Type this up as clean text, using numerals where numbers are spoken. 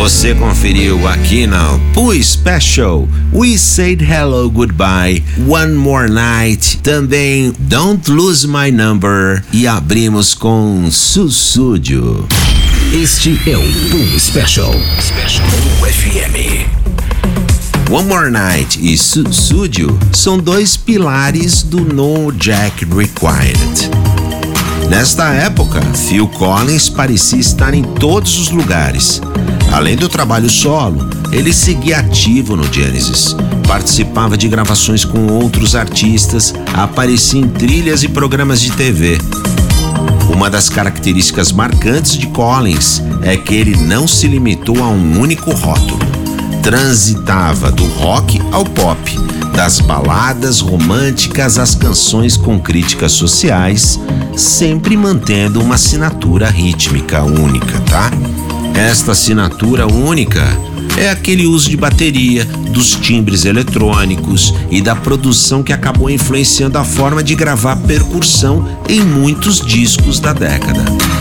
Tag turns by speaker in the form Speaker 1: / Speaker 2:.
Speaker 1: Você conferiu aqui na Pooh Special We Said Hello Goodbye, One More Night, também Don't Lose My Number e abrimos com Susúdio.
Speaker 2: Este é o Pooh Special. Pooh FM.
Speaker 1: One More Night e Susúdio são dois pilares do No Jack Required. Nesta época, Phil Collins parecia estar em todos os lugares. Além do trabalho solo, ele seguia ativo no Genesis, participava de gravações com outros artistas, aparecia em trilhas e programas de TV. Uma das características marcantes de Collins é que ele não se limitou a um único rótulo. Transitava do rock ao pop, das baladas românticas às canções com críticas sociais, sempre mantendo uma assinatura rítmica única, tá? Esta assinatura única é aquele uso de bateria, dos timbres eletrônicos e da produção que acabou influenciando a forma de gravar percussão em muitos discos da década.